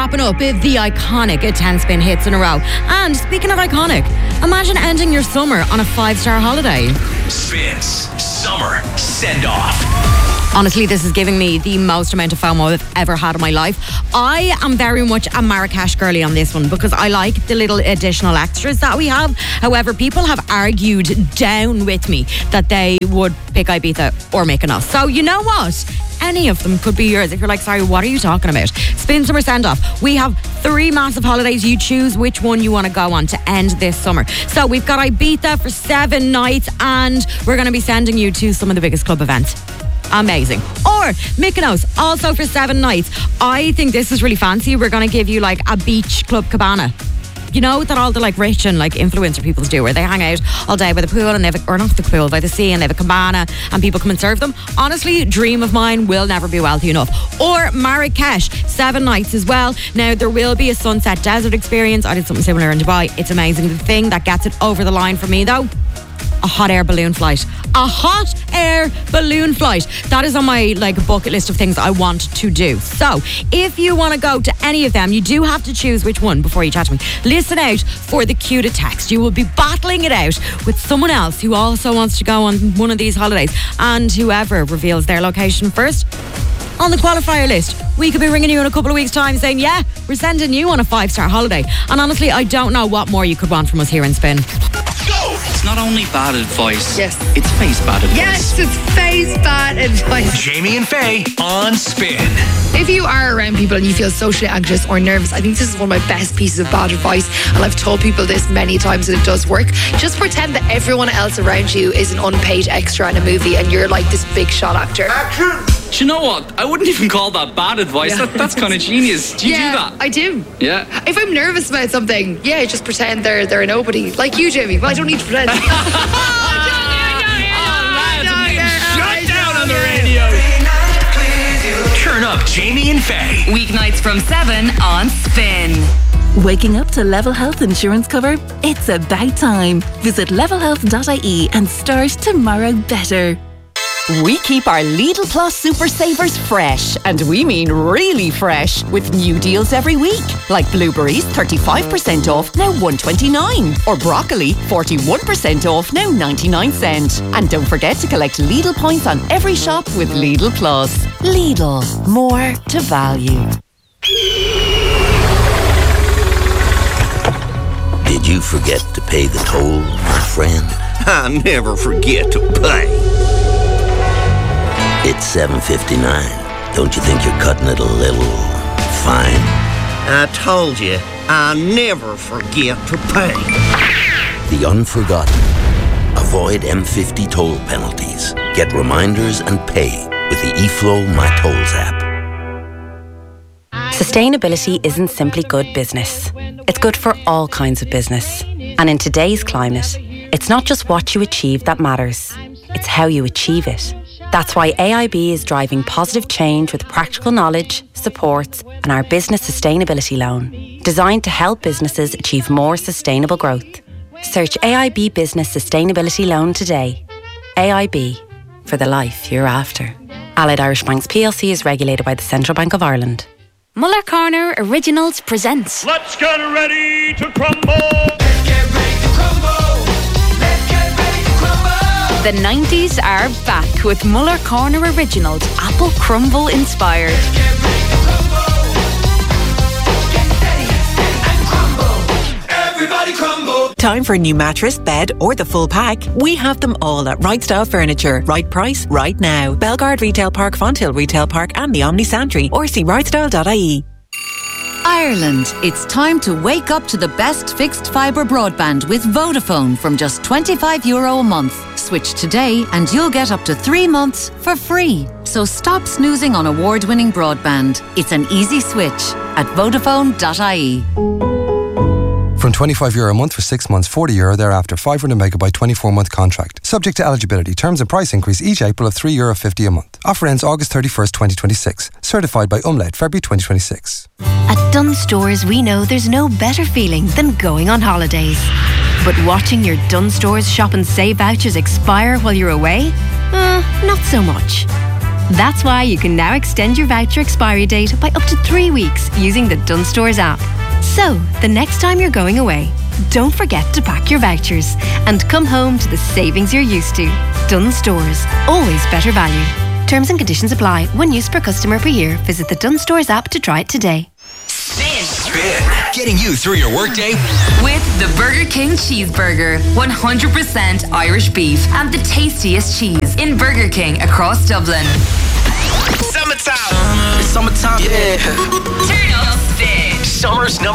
wrapping up the iconic 10 spin hits in a row. And speaking of iconic, imagine ending your summer on a 5-star holiday. Spins Summer Send-Off. Honestly, this is giving me the most amount of FOMO I've ever had in my life. I am very much a Marrakesh girly on this one because I like the little additional extras that we have. However, people have argued down with me that they would pick Ibiza or Mykonos. So you know what? Any of them could be yours. If you're like, sorry, what are you talking about? Spin Summer Send-Off. We have 3 massive holidays. You choose which one you want to go on to end this summer. So we've got Ibiza for 7 nights and we're going to be sending you to some of the biggest club events. Amazing. Or Mykonos, also for 7 nights. I think this is really fancy. We're going to give you like a beach club cabana. You know that all the like rich and like influencer people do, where they hang out all day by the pool and they have, or not the pool, by the sea, and they have a cabana and people come and serve them. Honestly, dream of mine, will never be wealthy enough. Or Marrakesh, 7 nights as well. Now there will be a sunset desert experience. I did something similar in Dubai. It's amazing. The thing that gets it over the line for me though, a hot air balloon flight. A hot air balloon flight. That is on my like bucket list of things I want to do. So if you want to go to any of them, you do have to choose which one before you chat to me. Listen out for the cue to text. You will be battling it out with someone else who also wants to go on one of these holidays, and whoever reveals their location first on the qualifier list, we could be ringing you in a couple of weeks' time saying, yeah, we're sending you on a 5-star holiday. And honestly, I don't know what more you could want from us here in Spin. It's not only bad advice. Yes. It's face bad advice. Yes, it's face bad advice. Jamie and Faye on Spin. If you are around people and you feel socially anxious or nervous, I think this is one of my best pieces of bad advice, and I've told people this many times and it does work. Just pretend that everyone else around you is an unpaid extra in a movie and you're like this big shot actor. Action! Do you know what? I wouldn't even call that bad advice. Yeah. That's kind of genius. Do you do that? I do. Yeah. If I'm nervous about something, just pretend they're a nobody. Like you, Jamie. Well, I don't need to pretend. Shut down on the radio. Turn up Jamie and Faye. Weeknights from 7 on Spin. Waking up to Level Health insurance cover? It's about time. Visit levelhealth.ie and start tomorrow better. We keep our Lidl Plus Super Savers fresh, and we mean really fresh, with new deals every week. Like blueberries, 35% off, now $1.29. Or broccoli, 41% off, now 99 cents. And don't forget to collect Lidl points on every shop with Lidl Plus. Lidl, more to value. Did you forget to pay the toll, my friend? I never forget to pay. It's 7:59. Don't you think you're cutting it a little fine? I told you, I never forget to pay. The unforgotten. Avoid M50 toll penalties. Get reminders and pay with the eFlow My Tolls app. Sustainability isn't simply good business. It's good for all kinds of business. And in today's climate, it's not just what you achieve that matters. It's how you achieve it. That's why AIB is driving positive change with practical knowledge, supports, and our business sustainability loan, designed to help businesses achieve more sustainable growth. Search AIB Business Sustainability Loan today. AIB, for the life you're after. Allied Irish Banks plc is regulated by the Central Bank of Ireland. Muller Corner Originals presents Let's get ready to crumble! The 90s are back with Muller Corner Originals, Apple Crumble inspired. Everybody crumble! Time for a new mattress, bed or the full pack? We have them all at Right Style Furniture. Right price, right now. Belgard Retail Park, Fonthill Retail Park and the Omni Santry, or see rightstyle.ie. Ireland, it's time to wake up to the best fixed fibre broadband with Vodafone from just €25 a month. Switch today and you'll get up to 3 months for free. So stop snoozing on award-winning broadband. It's an easy switch at Vodafone.ie. From €25 a month for 6 months, €40 thereafter, 500 megabyte 24-month contract. Subject to eligibility. Terms and price increase each April of €3.50 a month. Offer ends August 31st, 2026. Certified by Umlaut, February 2026. At Dunnes Stores, we know there's no better feeling than going on holidays. But watching your Dunnes Stores shop and save vouchers expire while you're away? Not so much. That's why you can now extend your voucher expiry date by up to 3 weeks using the Dunnes Stores app. So, the next time you're going away, don't forget to pack your vouchers and come home to the savings you're used to. Dunnes Stores, always better value. Terms and conditions apply. 1 use per customer per year. Visit the Dunnes Stores app to try it today. Spin. Getting you through your workday with the Burger King Cheeseburger. 100% Irish beef and the tastiest cheese in Burger King across Dublin. Summertime. It's summertime. Yeah. Turn up Spin. Summer's